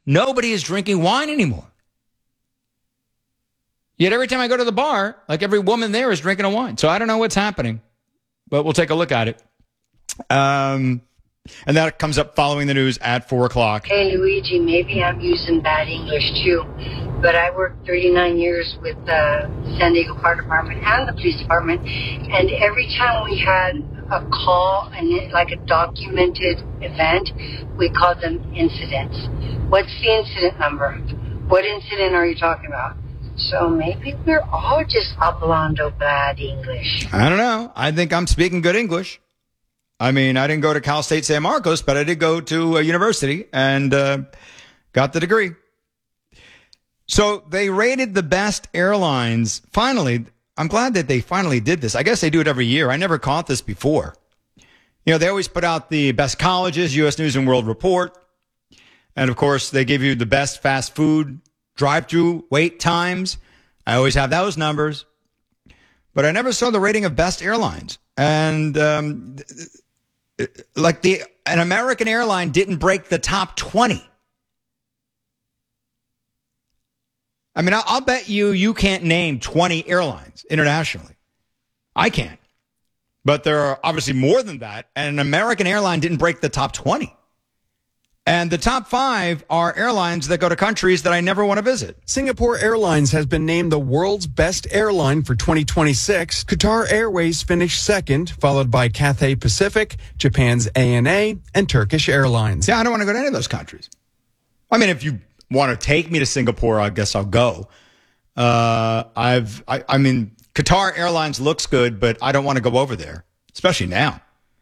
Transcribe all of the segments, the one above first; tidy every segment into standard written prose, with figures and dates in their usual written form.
Nobody is drinking wine anymore. Yet every time I go to the bar, like every woman there is drinking a wine. So I don't know what's happening, but we'll take a look at it. And that comes up following the news at 4 o'clock. Hey, Luigi, maybe I'm using bad English too, but I worked 39 years with the San Diego Fire Department and the police department, and every time we had a call and like a documented event, we called them incidents. What's the incident number? What incident are you talking about? So maybe we're all just hablando bad English. I don't know. I think I'm speaking good English. I mean, I didn't go to Cal State San Marcos, but I did go to a university and got the degree. So they rated the best airlines. Finally, I'm glad that they finally did this. I guess they do it every year. I never caught this before. You know, they always put out the best colleges, U.S. News and World Report. And, of course, they give you the best fast food drive-through wait times. I always have those numbers. But I never saw the rating of best airlines. And an American airline didn't break the top 20. I mean, I'll bet you can't name 20 airlines internationally. I can't. But there are obviously more than that. And an American airline didn't break the top 20. And the top 5 are airlines that go to countries that I never want to visit. Singapore Airlines has been named the world's best airline for 2026. Qatar Airways finished second, followed by Cathay Pacific, Japan's ANA, and Turkish Airlines. Yeah, I don't want to go to any of those countries. I mean, if you want to take me to Singapore, I guess I'll go. I mean, Qatar Airlines looks good, but I don't want to go over there, especially now.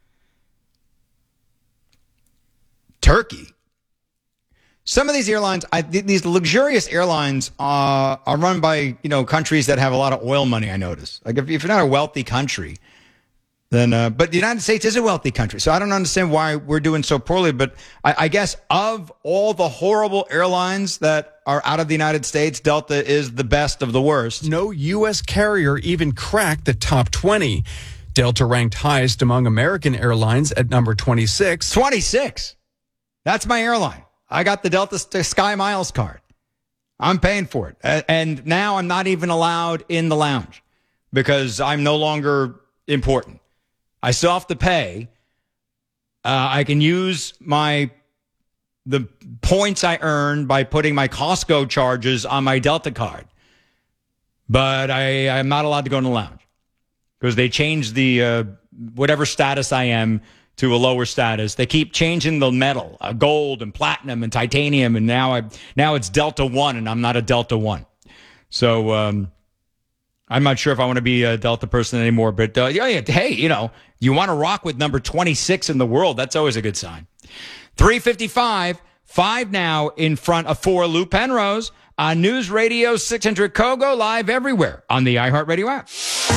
Turkey. Some of these airlines, these luxurious airlines are run by, countries that have a lot of oil money, I notice. Like if you're not a wealthy country, then, but the United States is a wealthy country. So I don't understand why we're doing so poorly. But I guess of all the horrible airlines that are out of the United States, Delta is the best of the worst. No U.S. carrier even cracked the top 20. Delta ranked highest among American airlines at number 26. 26. That's my airline. I got the Delta Sky Miles card. I'm paying for it. And now I'm not even allowed in the lounge because I'm no longer important. I still have to pay. I can use the points I earn by putting my Costco charges on my Delta card. But I'm not allowed to go in the lounge because they changed the whatever status I am to a lower status. They keep changing the metal, gold and platinum and titanium, and now it's Delta 1, and I'm not a Delta 1. So I'm not sure if I want to be a Delta person anymore. But hey, you want to rock with number 26 in the world. That's always a good sign. 3:55, 5 now in front of 4. Lou Penrose on News Radio 600 Kogo, live everywhere on the iHeartRadio app.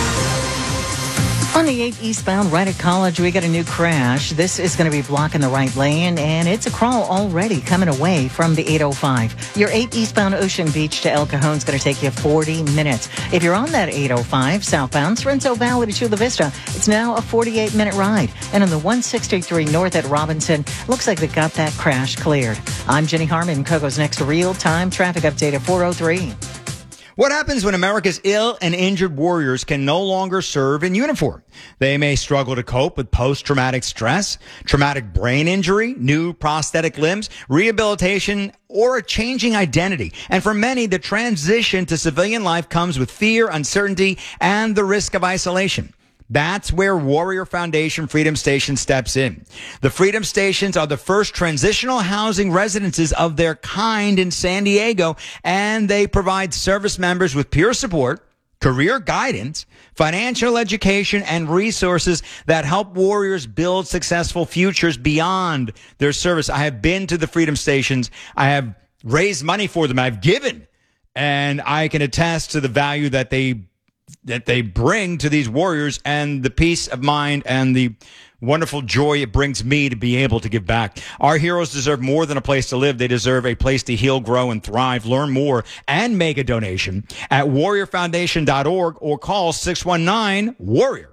On the 8 eastbound right at College, we got a new crash. This is going to be blocking the right lane, and it's a crawl already coming away from the 805. Your 8 eastbound Ocean Beach to El Cajon is going to take you 40 minutes. If you're on that 805 southbound Sorrento Valley to Chula Vista, it's now a 48-minute ride. And on the 163 north at Robinson, looks like they got that crash cleared. I'm Jenny Harmon, Kogo's next real-time traffic update at 4:03. What happens when America's ill and injured warriors can no longer serve in uniform? They may struggle to cope with post-traumatic stress, traumatic brain injury, new prosthetic limbs, rehabilitation, or a changing identity. And for many, the transition to civilian life comes with fear, uncertainty, and the risk of isolation. That's where Warrior Foundation Freedom Station steps in. The Freedom Stations are the first transitional housing residences of their kind in San Diego, and they provide service members with peer support, career guidance, financial education, and resources that help warriors build successful futures beyond their service. I have been to the Freedom Stations. I have raised money for them. I've given, and I can attest to the value that they bring to these warriors and the peace of mind and the wonderful joy it brings me to be able to give back. Our heroes deserve more than a place to live. They deserve a place to heal, grow, and thrive. Learn more and make a donation at warriorfoundation.org or call 619-WARRIOR.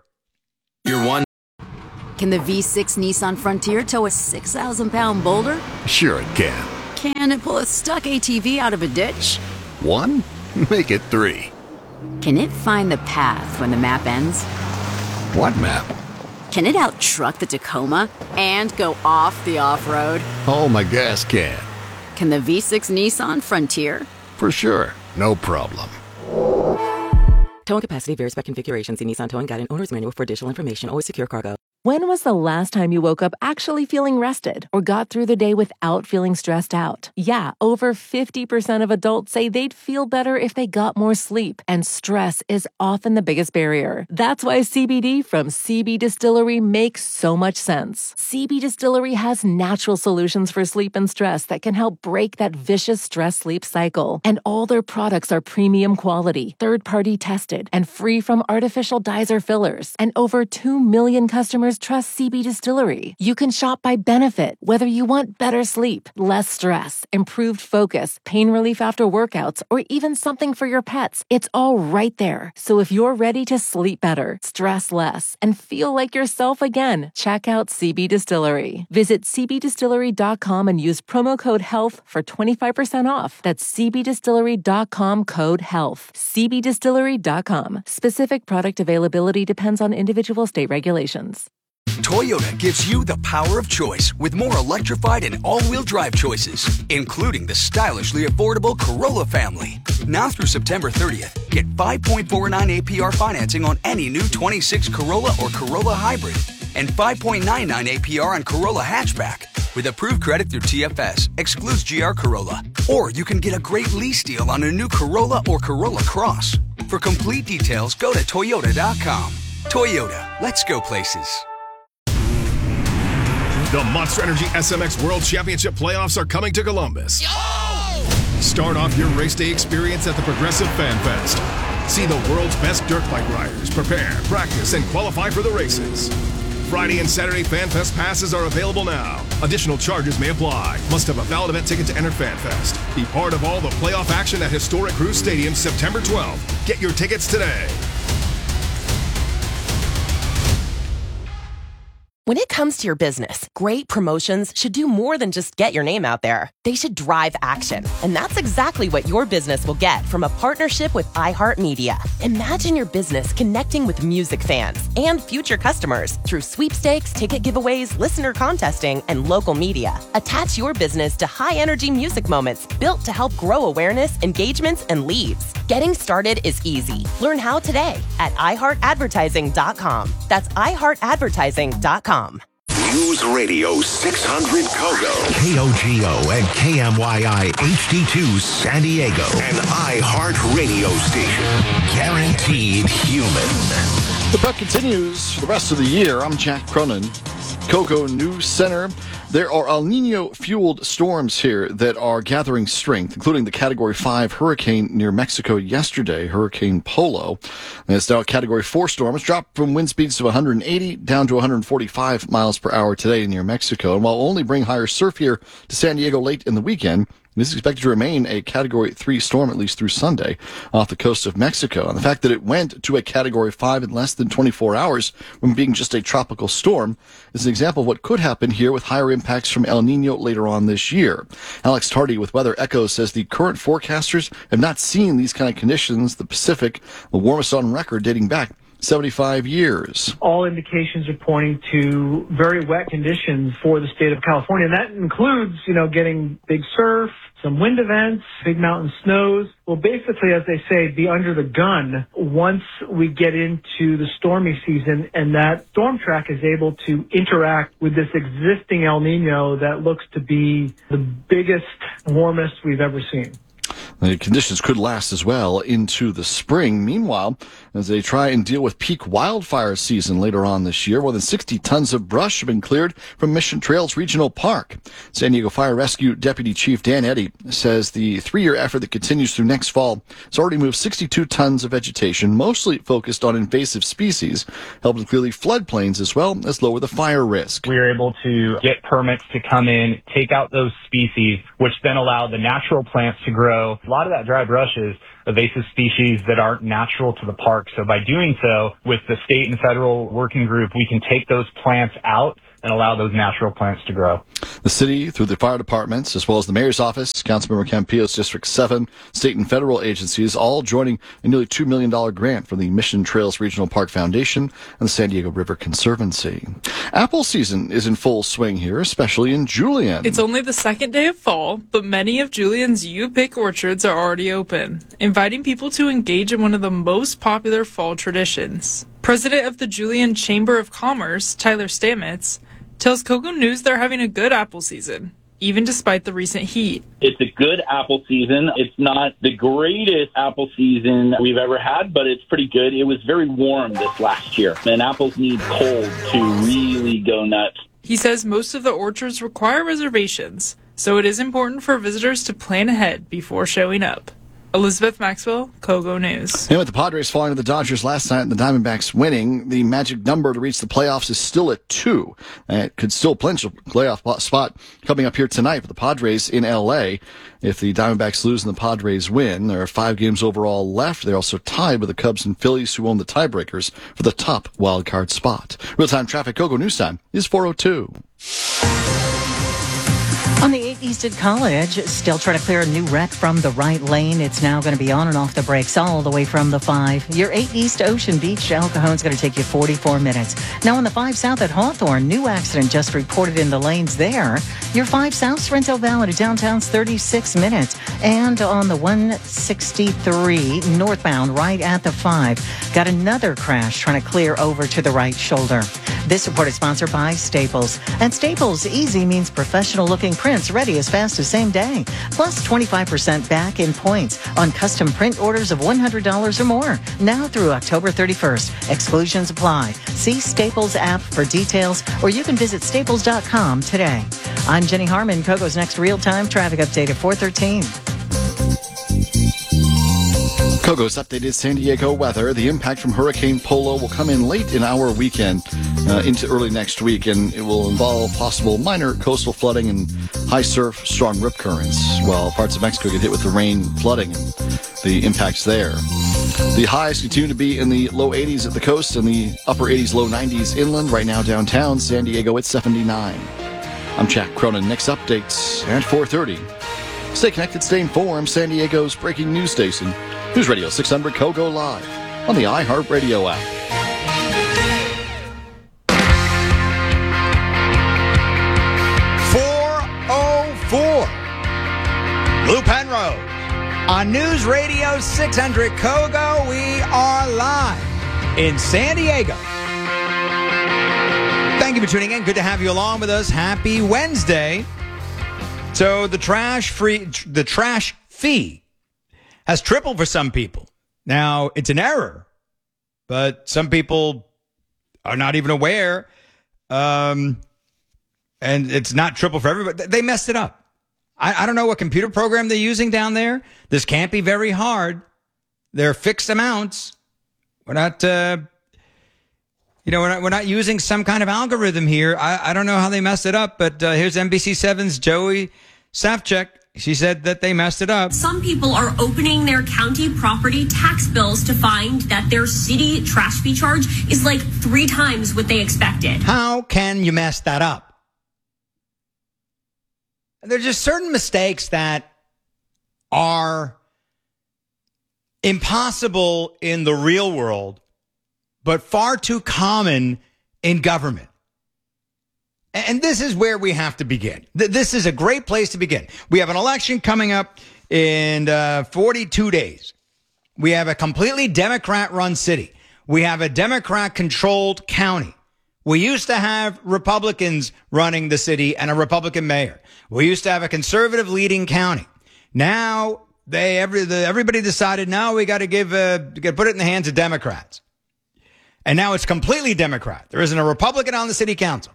Can the V6 Nissan Frontier tow a 6,000-pound boulder? Sure it can. Can it pull a stuck ATV out of a ditch? 1? Make it 3. Can it find the path when the map ends? What map? Can it out-truck the Tacoma and go off the off-road? Oh, my gas can. Can the V6 Nissan Frontier? For sure. No problem. Towing capacity varies by configuration. See Nissan Towing Guide and Owner's Manual for additional information. Always secure cargo. When was the last time you woke up actually feeling rested or got through the day without feeling stressed out? Yeah, over 50% of adults say they'd feel better if they got more sleep, and stress is often the biggest barrier. That's why CBD from CB Distillery makes so much sense. CB Distillery has natural solutions for sleep and stress that can help break that vicious stress-sleep cycle. And all their products are premium quality, third-party tested, and free from artificial dyes or fillers. And over 2 million customers trust CB Distillery. You can shop by benefit, whether you want better sleep, less stress, improved focus, pain relief after workouts, or even something for your pets. It's all right there. So if you're ready to sleep better, stress less, and feel like yourself again, check out CB Distillery. Visit cbdistillery.com and use promo code HEALTH for 25% off. That's cbdistillery.com code HEALTH. cbdistillery.com. Specific product availability depends on individual state regulations. Toyota gives you the power of choice with more electrified and all-wheel drive choices, including the stylishly affordable Corolla family. Now through September 30th, get 5.49 APR financing on any new 26 Corolla or Corolla Hybrid and 5.99 APR on Corolla Hatchback. With approved credit through TFS, excludes GR Corolla. Or you can get a great lease deal on a new Corolla or Corolla Cross. For complete details, go to Toyota.com. Toyota, let's go places. The Monster Energy SMX World Championship playoffs are coming to Columbus. Start off your race day experience at the Progressive Fan Fest. See the world's best dirt bike riders prepare, practice, and qualify for the races. Friday and Saturday Fan Fest passes are available now. Additional charges may apply. Must have a valid event ticket to enter Fan Fest. Be part of all the playoff action at Historic Cruise Stadium September 12th. Get your tickets today. When it comes to your business, great promotions should do more than just get your name out there. They should drive action. And that's exactly what your business will get from a partnership with iHeartMedia. Imagine your business connecting with music fans and future customers through sweepstakes, ticket giveaways, listener contesting, and local media. Attach your business to high-energy music moments built to help grow awareness, engagements, and leads. Getting started is easy. Learn how today at iHeartAdvertising.com. That's iHeartAdvertising.com. News Radio 600 Kogo, KOGO and KMYI HD2 San Diego, an iHeart radio station. Guaranteed human. The bet continues for the rest of the year. I'm Jack Cronin, Kogo News Center. There are El Nino-fueled storms here that are gathering strength, including the Category 5 hurricane near Mexico yesterday, Hurricane Polo. And it's now a Category 4 storm. It's dropped from wind speeds of 180 down to 145 miles per hour today near Mexico. And while it'll only bring higher surf here to San Diego late in the weekend, this is expected to remain a Category 3 storm at least through Sunday off the coast of Mexico. And the fact that it went to a Category 5 in less than 24 hours from being just a tropical storm is an example of what could happen here with higher impacts from El Nino later on this year. Alex Tardy with Weather Echo says the current forecasters have not seen these kind of conditions. The Pacific, the warmest on record dating back 75 years. All indications are pointing to very wet conditions for the state of California. And that includes, getting big surf, some wind events, big mountain snows. Well, basically, as they say, be under the gun once we get into the stormy season and that storm track is able to interact with this existing El Nino that looks to be the biggest, warmest we've ever seen. The conditions could last as well into the spring. Meanwhile, as they try and deal with peak wildfire season later on this year, more than 60 tons of brush have been cleared from Mission Trails Regional Park. San Diego Fire Rescue Deputy Chief Dan Eddy says the 3-year effort that continues through next fall has already moved 62 tons of vegetation, mostly focused on invasive species, helping clearly floodplains as well as lower the fire risk. We were able to get permits to come in, take out those species, which then allow the natural plants to grow. A lot of that dry brush is invasive species that aren't natural to the park. So by doing so, with the state and federal working group, we can take those plants out and allow those natural plants to grow. The city, through the fire departments, as well as the mayor's office, Councilmember Campillo's District 7, state and federal agencies, all joining a nearly $2 million grant from the Mission Trails Regional Park Foundation and the San Diego River Conservancy. Apple season is in full swing here, especially in Julian. It's only the second day of fall, but many of Julian's U-Pick orchards are already open, inviting people to engage in one of the most popular fall traditions. President of the Julian Chamber of Commerce, Tyler Stamets, tells Kogo News they're having a good apple season, even despite the recent heat. It's a good apple season. It's not the greatest apple season we've ever had, but it's pretty good. It was very warm this last year, and apples need cold to really go nuts. He says most of the orchards require reservations, so it is important for visitors to plan ahead before showing up. Elizabeth Maxwell, Kogo News. And with the Padres falling to the Dodgers last night and the Diamondbacks winning, the magic number to reach the playoffs is still at 2. And it could still clinch a playoff spot coming up here tonight for the Padres in L.A. If the Diamondbacks lose and the Padres win, there are 5 games overall left. They're also tied with the Cubs and Phillies, who own the tiebreakers for the top wildcard spot. Real-time traffic, Kogo News Time is 4:02. On the 8 East at College, still trying to clear a new wreck from the right lane. It's now going to be on and off the brakes all the way from the 5. Your 8 East Ocean Beach to El Cajon's going to take you 44 minutes. Now on the 5 South at Hawthorne, new accident just reported in the lanes there. Your 5 South Sorrento Valley to downtown's 36 minutes. And on the 163 northbound right at the 5, got another crash trying to clear over to the right shoulder. This report is sponsored by Staples. And Staples Easy means professional-looking prints ready as fast as same day. Plus 25% back in points on custom print orders of $100 or more. Now through October 31st. Exclusions apply. See Staples app for details, or you can visit staples.com today. I'm Jenny Harmon. Kogo's next real-time traffic update at 4:13. Kogo's updated San Diego weather. The impact from Hurricane Polo will come in late in our weekend into early next week, and it will involve possible minor coastal flooding and high surf, strong rip currents, while parts of Mexico get hit with the rain, flooding, and the impacts there. The highs continue to be in the low 80s at the coast and the upper 80s, low 90s inland. Right now downtown San Diego at 79. I'm Jack Cronin. Next updates at 4:30. Stay connected, stay informed. San Diego's breaking news station. News Radio 600 Kogo Live on the iHeartRadio app. Lou Penrose on News Radio 600 Kogo. We are live in San Diego. Thank you for tuning in. Good to have you along with us. Happy Wednesday. So the trash fee has tripled for some people. Now, it's an error, but some people are not even aware. And it's not triple for everybody. They messed it up. I don't know what computer program they're using down there. This can't be very hard. They're fixed amounts. We're not, we're not using some kind of algorithm here. I don't know how they messed it up, but here's NBC7's Joey Safchek. She said that they messed it up. Some people are opening their county property tax bills to find that their city trash fee charge is like 3 times what they expected. How can you mess that up? There's just certain mistakes that are impossible in the real world, but far too common in government. And this is where we have to begin. This is a great place to begin. We have an election coming up in 42 days. We have a completely Democrat-run city. We have a Democrat-controlled county. We used to have Republicans running the city and a Republican mayor. We used to have a conservative leading county. Now everybody decided now we got to put it in the hands of Democrats. And now it's completely Democrat. There isn't a Republican on the city council.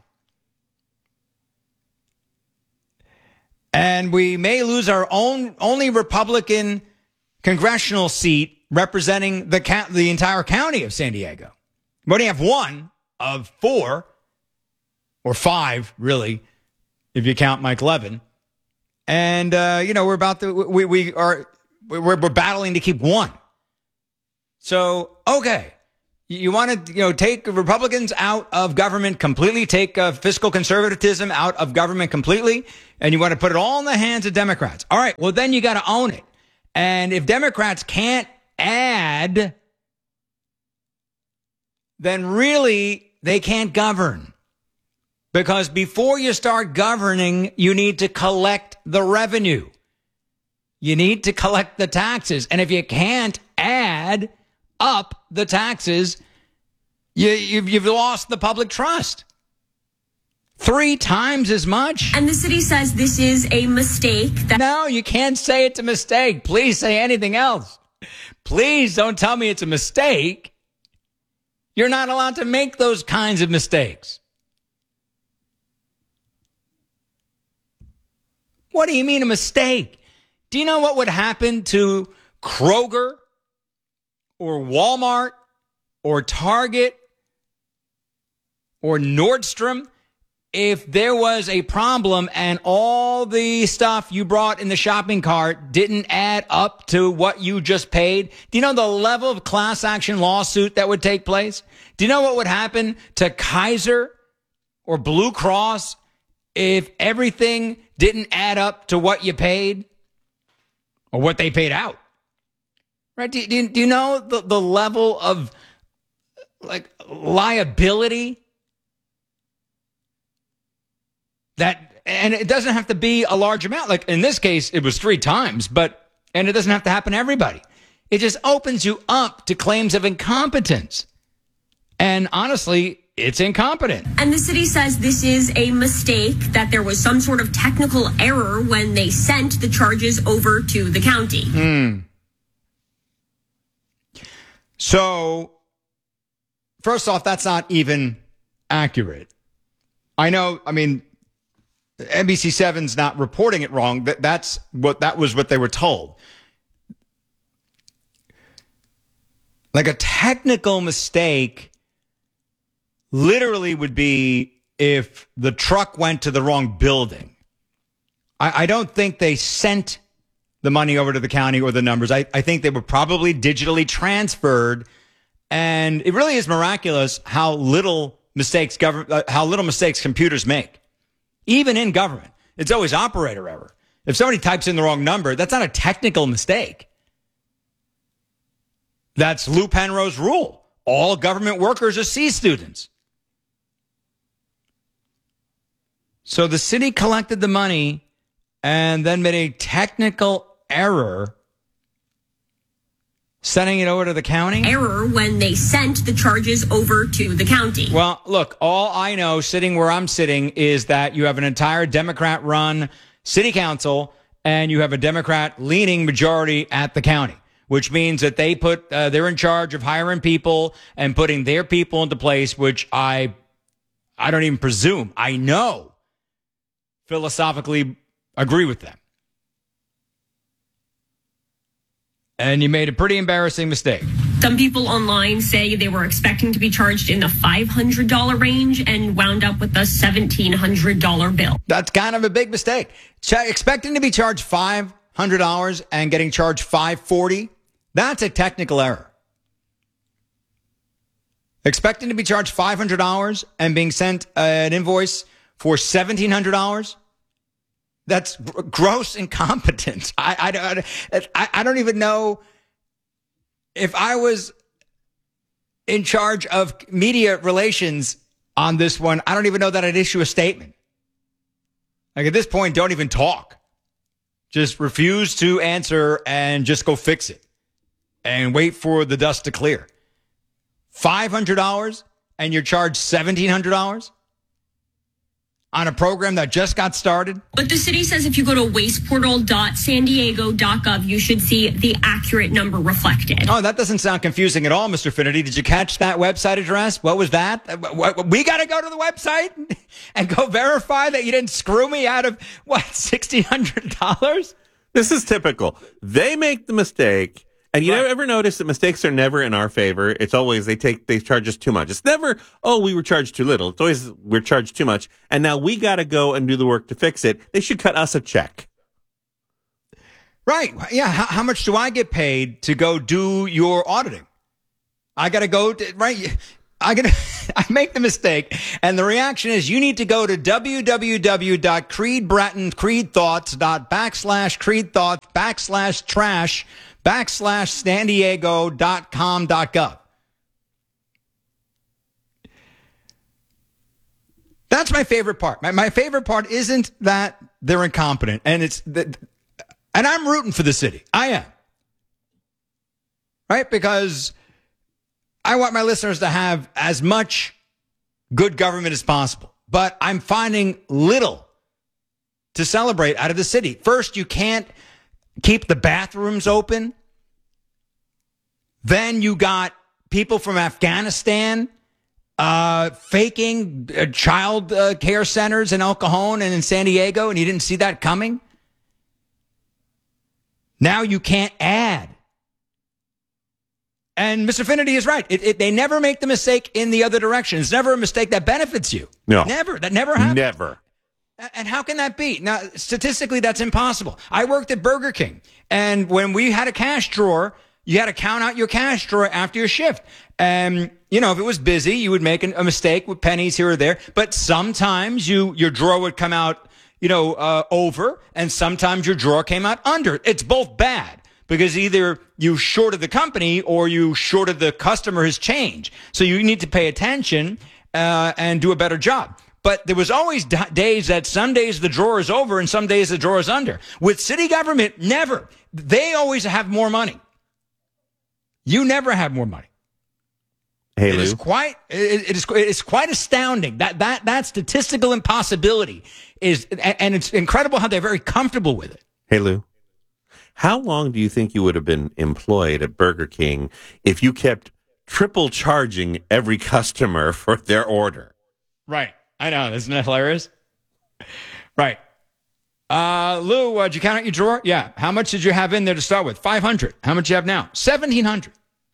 And we may lose our only Republican congressional seat representing the entire county of San Diego. We only have one of 4 or 5, really, if you count Mike Levin. And, we're battling to keep one. So, okay, You want to, take Republicans out of government completely, take fiscal conservatism out of government completely, and you want to put it all in the hands of Democrats. All right, well, then you got to own it. And if Democrats can't add, then really they can't govern. Because before you start governing, you need to collect the revenue. You need to collect the taxes. And if you can't add up the taxes, you've lost the public trust. 3 times as much. And the city says this is a mistake. No, you can't say it's a mistake. Please say anything else. Please don't tell me it's a mistake. You're not allowed to make those kinds of mistakes. What do you mean a mistake? Do you know what would happen to Kroger or Walmart or Target or Nordstrom if there was a problem and all the stuff you brought in the shopping cart didn't add up to what you just paid? Do you know the level of class action lawsuit that would take place? Do you know what would happen to Kaiser or Blue Cross if everything didn't add up to what you paid or what they paid out? Right? Do you know the level of liability that, and it doesn't have to be a large amount. Like in this case, it was 3 times, and it doesn't have to happen to everybody. It just opens you up to claims of incompetence. And honestly, it's incompetent. And the city says this is a mistake, that there was some sort of technical error when they sent the charges over to the county. So, first off, that's not even accurate. I know, NBC7's not reporting it wrong. That was what they were told. Like a technical mistake literally would be if the truck went to the wrong building. I don't think they sent the money over to the county or the numbers. I think they were probably digitally transferred. And it really is miraculous how little mistakes computers make. Even in government, it's always operator error. If somebody types in the wrong number, that's not a technical mistake. That's Lou Penrose's rule. All government workers are C students. So the city collected the money and then made a technical error sending it over to the county? Error when they sent the charges over to the county. Well, look, all I know sitting where I'm sitting is that you have an entire Democrat-run city council and you have a Democrat-leaning majority at the county, which means that they're in charge of hiring people and putting their people into place, which I don't even presume. I know philosophically agree with them. And you made a pretty embarrassing mistake. Some people online say they were expecting to be charged in the $500 range and wound up with a $1,700 bill. That's kind of a big mistake. Expecting to be charged $500 and getting charged $540, that's a technical error. Expecting to be charged $500 and being sent an invoice for $1,700, that's gross incompetence. I don't even know if I was in charge of media relations on this one. I don't even know that I'd issue a statement. Like at this point, don't even talk. Just refuse to answer and just go fix it and wait for the dust to clear. $500 and you're charged $1,700? On a program that just got started? But the city says if you go to wasteportal.sandiego.gov, you should see the accurate number reflected. Oh, that doesn't sound confusing at all, Mr. Finity. Did you catch that website address? What was that? We got to go to the website and go verify that you didn't screw me out of, $1,600? This is typical. They make the mistake. And you ever notice that mistakes are never in our favor? It's always they charge us too much. It's never, we were charged too little. It's always we're charged too much. And now we got to go and do the work to fix it. They should cut us a check. Right. Yeah. How much do I get paid to go do your auditing? I got to go to, right? I make the mistake, and the reaction is you need to go to www.creedbrattonthoughts.trash/sandiego.com.gov. That's my favorite part. My favorite part isn't that they're incompetent, and and I'm rooting for the city. I am. Right? Because I want my listeners to have as much good government as possible. But I'm finding little to celebrate out of the city. First, you can't keep the bathrooms open. Then you got people from Afghanistan faking child care centers in El Cajon and in San Diego, and you didn't see that coming. Now you can't add. And Mr. Finity is right. They never make the mistake in the other direction. It's never a mistake that benefits you. No. Never. That never happens. Never. And how can that be? Now, statistically, that's impossible. I worked at Burger King, and when we had a cash drawer, you had to count out your cash drawer after your shift. And, if it was busy, you would make a mistake with pennies here or there. But sometimes your drawer would come out, over, and sometimes your drawer came out under. It's both bad. Because either you shorted the company or you shorted the customer his change. So you need to pay attention and do a better job. But there was always days that some days the drawer is over and some days the drawer is under. With city government, never. They always have more money. You never have more money. Hey, Lou. It is quite astounding. That statistical impossibility is, and it's incredible how they're very comfortable with it. Hey, Lou. How long do you think you would have been employed at Burger King if you kept triple charging every customer for their order? Right. I know. Isn't that hilarious? Right. Lou, did you count out your drawer? Yeah. How much did you have in there to start with? 500. How much do you have now? 1,700.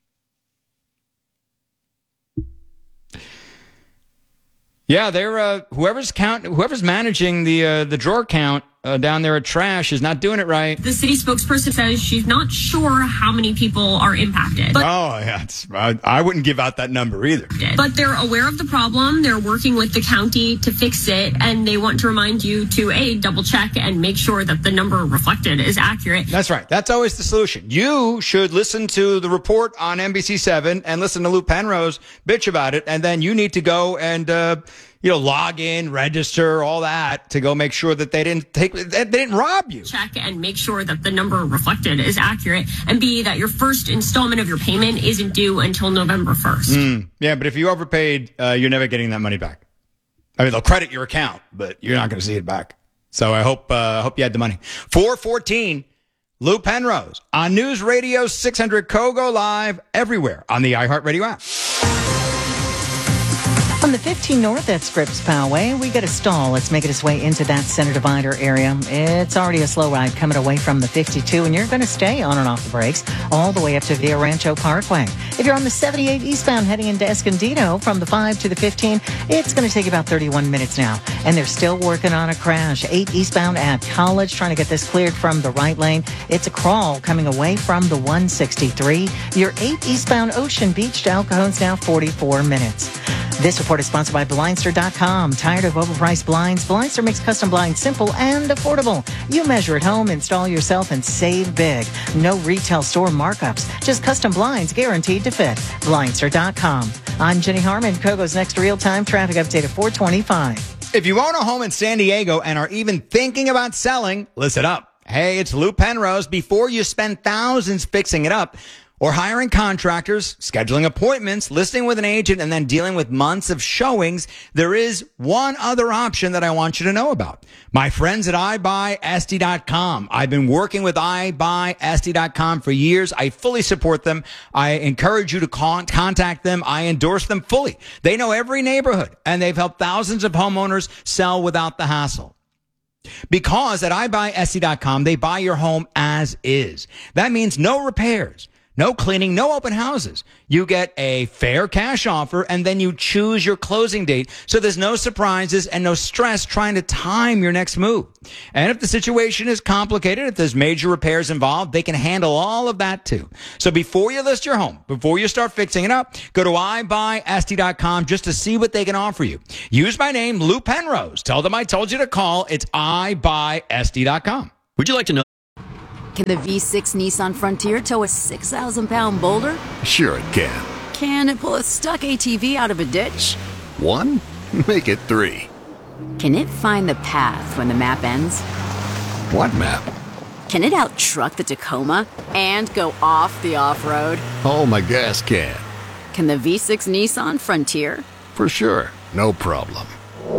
Yeah, they're whoever's managing the drawer count down there at Trash is not doing it right. The city spokesperson says she's not sure how many people are impacted. But I wouldn't give out that number either. But they're aware of the problem. They're working with the county to fix it, and they want to remind you to double check and make sure that the number reflected is accurate. That's right. That's always the solution. You should listen to the report on NBC7 and listen to Lou Penrose bitch about it, and then you need to go and log in, register, all that to go make sure that they didn't rob you. Check and make sure that the number reflected is accurate, and B, that your first installment of your payment isn't due until November 1st. Yeah, but if you overpaid, you're never getting that money back. I mean, they'll credit your account, but you're not going to see it back. So I hope you had the money. 414, Lou Penrose on News Radio 600 Kogo live everywhere on the iHeartRadio app. On the 15 North at Scripps Poway, we get a stall. Let's make it its way into that center divider area. It's already a slow ride coming away from the 52, and you're going to stay on and off the brakes all the way up to Villa Rancho Parkway. If you're on the 78 eastbound heading into Escondido from the 5 to the 15, it's going to take about 31 minutes now. And they're still working on a crash. 8 eastbound at College, trying to get this cleared from the right lane. It's a crawl coming away from the 163. Your 8 eastbound Ocean Beach to El Cajon's now 44 minutes. This report is sponsored by Blindster.com. Tired of overpriced blinds? Blindster makes custom blinds simple and affordable. You measure at home, install yourself, and save big. No retail store markups. Just custom blinds guaranteed to fit. Blindster.com. I'm Jenny Harmon. Kogo's next real-time traffic update at 425. If you own a home in San Diego and are even thinking about selling, listen up. Hey, it's Lou Penrose. Before you spend thousands fixing it up, or hiring contractors, scheduling appointments, listing with an agent, and then dealing with months of showings, there is one other option that I want you to know about. My friends at iBuySD.com. I've been working with iBuySD.com for years. I fully support them. I encourage you to contact them. I endorse them fully. They know every neighborhood, and they've helped thousands of homeowners sell without the hassle. Because at iBuySD.com, they buy your home as is. That means no repairs, No cleaning, no open houses. You get a fair cash offer and then you choose your closing date. So there's no surprises and no stress trying to time your next move. And if the situation is complicated, if there's major repairs involved, they can handle all of that too. So before you list your home, before you start fixing it up, go to iBuySD.com just to see what they can offer you. Use my name, Lou Penrose. Tell them I told you to call. It's iBuySD.com. Would you like to know? Can the V6 Nissan Frontier tow a 6,000-pound boulder? Sure it can. Can it pull a stuck ATV out of a ditch? 1? Make it 3. Can it find the path when the map ends? What map? Can it out-truck the Tacoma and go off the off-road? Oh, my gas can. Can the V6 Nissan Frontier? For sure. No problem.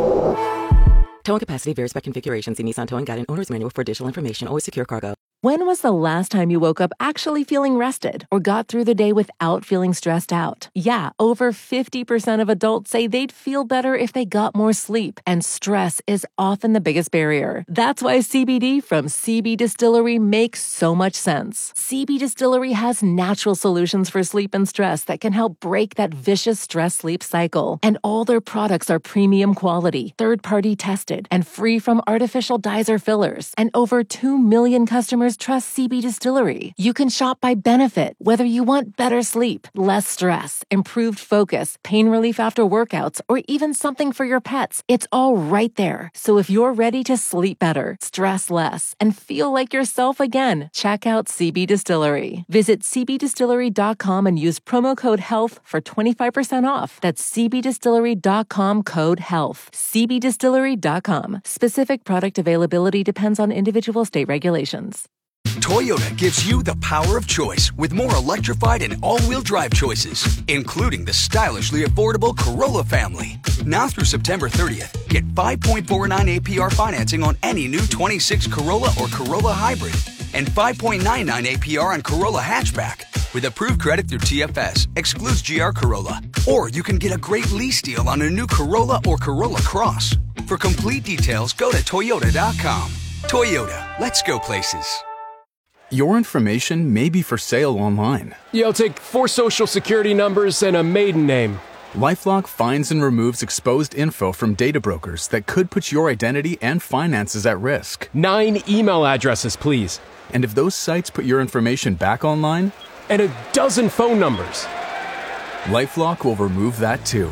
Towing capacity varies by configuration. See Nissan Towing Guide and Owner's Manual for additional information. Always secure cargo. When was the last time you woke up actually feeling rested or got through the day without feeling stressed out? Yeah, over 50% of adults say they'd feel better if they got more sleep, and stress is often the biggest barrier. That's why CBD from CB Distillery makes so much sense. CB Distillery has natural solutions for sleep and stress that can help break that vicious stress-sleep cycle. And all their products are premium quality, third-party tested, and free from artificial dyes or fillers. And over 2 million customers trust CB Distillery. You can shop by benefit, whether you want better sleep, less stress, improved focus, pain relief after workouts, or even something for your pets. It's all right there. So if you're ready to sleep better, stress less, and feel like yourself again, check out CB Distillery. Visit cbdistillery.com and use promo code HEALTH for 25% off. That's cbdistillery.com, code HEALTH. cbdistillery.com. Specific product availability depends on individual state regulations. Toyota gives you the power of choice with more electrified and all-wheel drive choices, including the stylishly affordable Corolla family. Now through September 30th, get 5.49 APR financing on any new 26 Corolla or Corolla Hybrid and 5.99 APR on Corolla Hatchback. With approved credit through TFS, excludes GR Corolla. Or you can get a great lease deal on a new Corolla or Corolla Cross. For complete details, go to Toyota.com. Toyota, let's go places. Your information may be for sale online. Yeah, I'll take 4 social security numbers and a maiden name. LifeLock finds and removes exposed info from data brokers that could put your identity and finances at risk. 9 email addresses, please. And if those sites put your information back online? And a dozen phone numbers. LifeLock will remove that too.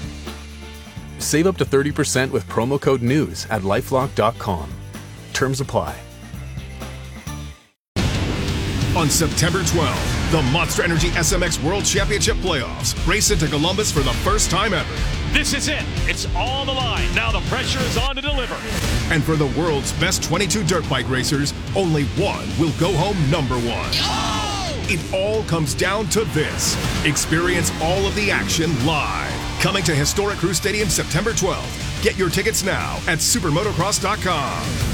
Save up to 30% with promo code NEWS at LifeLock.com. Terms apply. On September 12th, the Monster Energy SMX World Championship Playoffs race into Columbus for the first time ever. This is it. It's on the line. Now the pressure is on to deliver. And for the world's best 22 dirt bike racers, only one will go home number 1. Oh! It all comes down to this. Experience all of the action live. Coming to Historic Crew Stadium September 12th. Get your tickets now at supermotocross.com.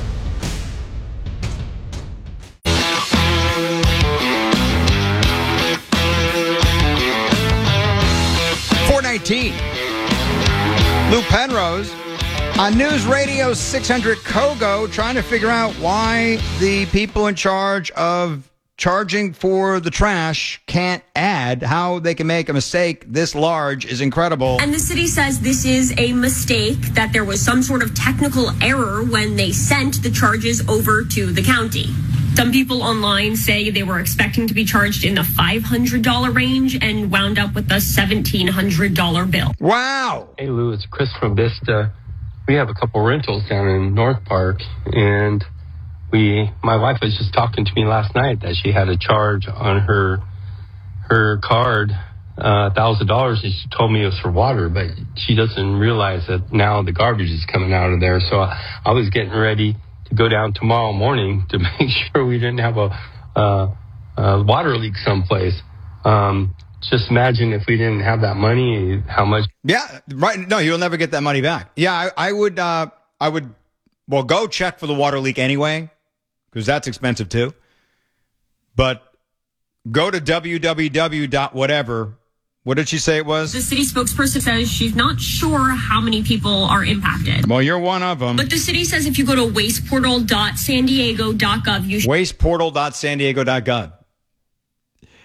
Lou Penrose on News Radio 600 Kogo, trying to figure out why the people in charge of charging for the trash can't add. How they can make a mistake this large is incredible. And the city says this is a mistake, that there was some sort of technical error when they sent the charges over to the county. Some people online say they were expecting to be charged in the $500 range and wound up with a $1,700 bill. Wow. Hey, Lou, it's Chris from Vista. We have a couple rentals down in North Park, and my wife was just talking to me last night that she had a charge on her card, $1,000, and she told me it was for water, but she doesn't realize that now the garbage is coming out of there. So I was getting ready to go down tomorrow morning to make sure we didn't have a water leak someplace. Just imagine if we didn't have that money, how much. Yeah, right. No, you'll never get that money back. Yeah, I would, well, go check for the water leak anyway, because that's expensive too. But go to www.whatever. What did she say it was? The city spokesperson says she's not sure how many people are impacted. Well, you're one of them. But the city says if you go to wasteportal.sandiego.gov, you wasteportal.sandiego.gov.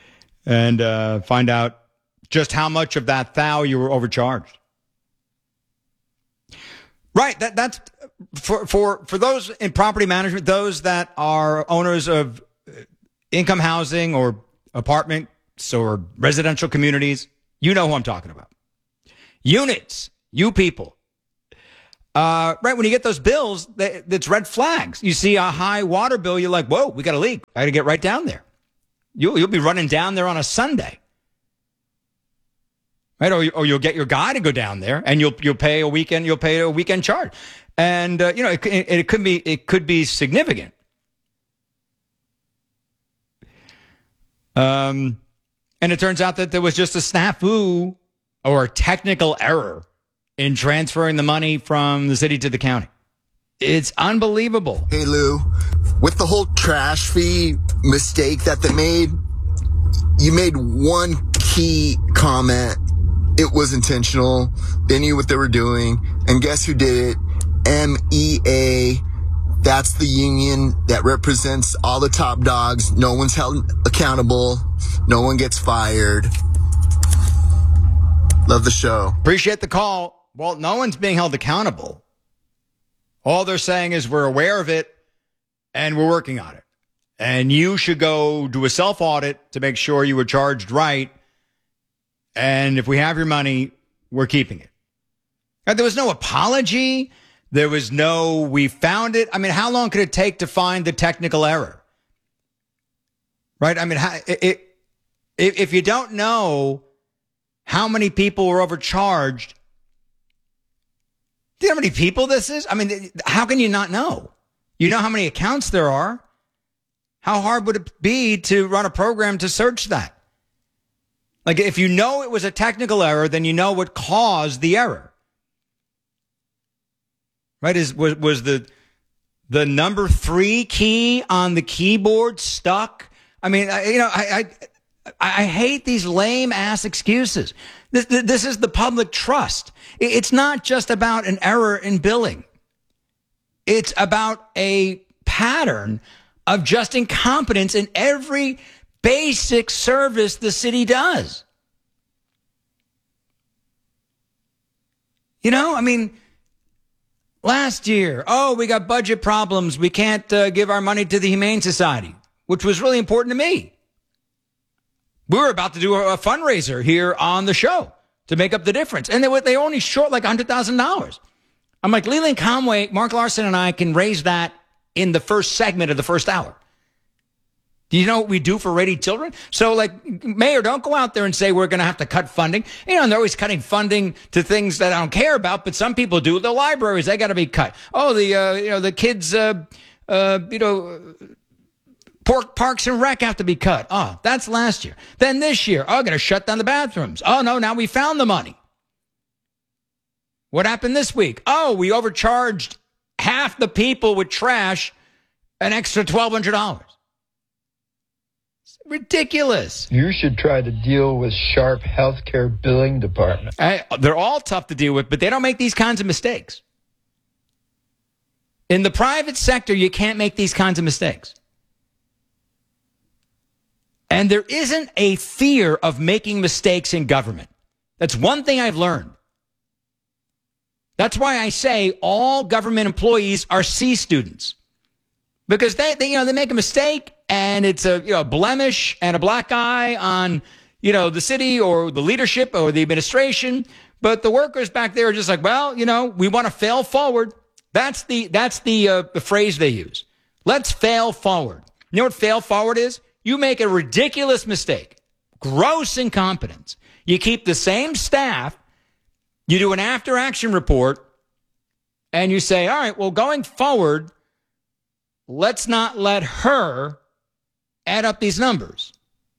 and find out just how much of that thou you were overcharged. Right. That's for those in property management, those that are owners of income housing or apartments or residential communities. You know who I'm talking about. Units, you people. Right, when you get those bills, that's red flags. You see a high water bill, you're like, whoa, we got a leak. I got to get right down there. You'll be running down there on a Sunday. Right, or you'll get your guy to go down there, and you'll pay a weekend charge, and it could be significant. And it turns out that there was just a snafu or a technical error in transferring the money from the city to the county. It's unbelievable. Hey, Lou, with the whole trash fee mistake that they made, you made one key comment. It was intentional. They knew what they were doing. And guess who did it? MEA. That's the union that represents all the top dogs. No one's held accountable. No one gets fired. Love the show. Appreciate the call. Well, no one's being held accountable. All they're saying is we're aware of it and we're working on it. And you should go do a self-audit to make sure you were charged right. And if we have your money, we're keeping it. There was no apology. There was no, we found it. I mean, how long could it take to find the technical error? Right? I mean, if you don't know how many people were overcharged, do you know how many people this is? I mean, how can you not know? You know how many accounts there are. How hard would it be to run a program to search that? Like, if you know it was a technical error, then you know what caused the error. Right? Was the number 3 key on the keyboard stuck? I mean, I hate these lame ass excuses. This is the public trust. It's not just about an error in billing. It's about a pattern of just incompetence in every basic service the city does. You know, I mean, last year, we got budget problems. We can't give our money to the Humane Society, which was really important to me. We were about to do a fundraiser here on the show to make up the difference. And they only short like $100,000. I'm like, Leland Conway, Mark Larson, and I can raise that in the first segment of the first hour. Do you know what we do for Rady Children? So, like, Mayor, don't go out there and say we're going to have to cut funding. You know, and they're always cutting funding to things that I don't care about, but some people do. The libraries, they got to be cut. Oh, the kids, Parks and Rec have to be cut. Oh, that's last year. Then this year, going to shut down the bathrooms. Oh, no, now we found the money. What happened this week? Oh, we overcharged half the people with trash an extra $1,200. It's ridiculous. You should try to deal with Sharp Healthcare Billing Department. They're all tough to deal with, but they don't make these kinds of mistakes. In the private sector, you can't make these kinds of mistakes. And there isn't a fear of making mistakes in government. That's one thing I've learned. That's why I say all government employees are C students. Because they make a mistake and it's a blemish and a black eye on, the city or the leadership or the administration. But the workers back there are just like, well, we want to fail forward. That's the phrase they use. Let's fail forward. You know what fail forward is? You make a ridiculous mistake, gross incompetence. You keep the same staff. You do an after-action report, and you say, all right, well, going forward, let's not let her add up these numbers.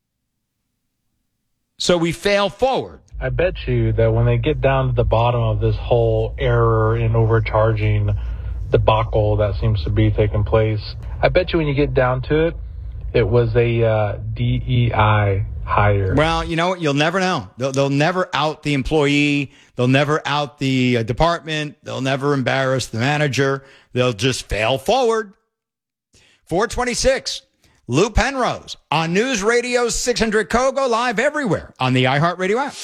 So we fail forward. I bet you that when they get down to the bottom of this whole error in overcharging debacle that seems to be taking place, I bet you when you get down to it, it was a DEI hire. Well, you know what? You'll never know. They'll never out the employee. They'll never out the department. They'll never embarrass the manager. They'll just fail forward. 426. Lou Penrose on News Radio 600 Kogo, live everywhere on the iHeartRadio app.